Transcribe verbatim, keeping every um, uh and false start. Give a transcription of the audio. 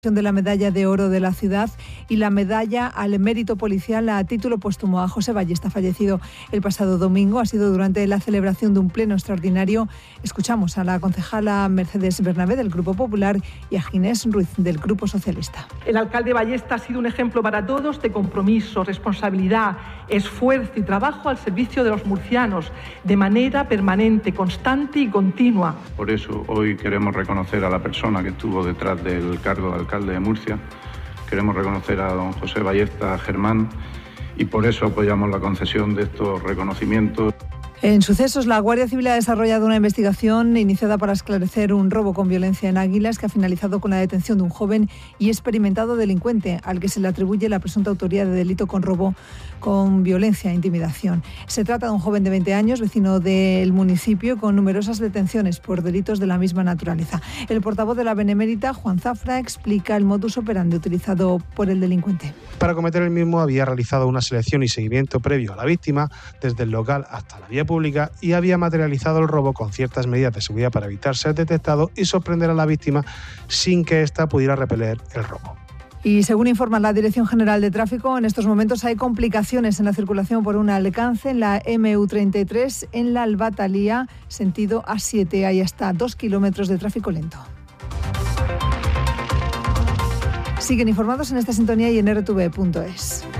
de la medalla de oro de la ciudad y la medalla al mérito policial a título póstumo a José Ballesta, fallecido el pasado domingo. Ha sido durante la celebración de un pleno extraordinario. Escuchamos a la concejala Mercedes Bernabé del Grupo Popular y a Ginés Ruiz del Grupo Socialista. El alcalde Ballesta ha sido un ejemplo para todos de compromiso, responsabilidad, esfuerzo y trabajo al servicio de los murcianos de manera permanente, constante y continua. Por eso hoy queremos reconocer a la persona que estuvo detrás del cargo de alcalde alcalde de Murcia. Queremos reconocer a don José Ballesta Germán y por eso apoyamos la concesión de estos reconocimientos. En sucesos, la Guardia Civil ha desarrollado una investigación iniciada para esclarecer un robo con violencia en Águilas que ha finalizado con la detención de un joven y experimentado delincuente al que se le atribuye la presunta autoría de delito con robo con violencia e intimidación. Se trata de un joven de veinte años, vecino del municipio, con numerosas detenciones por delitos de la misma naturaleza. El portavoz de la Benemérita, Juan Zafra, explica el modus operandi utilizado por el delincuente. Para cometer el mismo había realizado una selección y seguimiento previo a la víctima desde el local hasta la vía pública y había materializado el robo con ciertas medidas de seguridad para evitar ser detectado y sorprender a la víctima sin que ésta pudiera repeler el robo. Y según informa la Dirección General de Tráfico, en estos momentos hay complicaciones en la circulación por un alcance en la eme u treinta y tres en la Albatalía, sentido A siete. Hay hasta dos kilómetros de tráfico lento. Siguen informados en esta sintonía y en erre te ve punto es.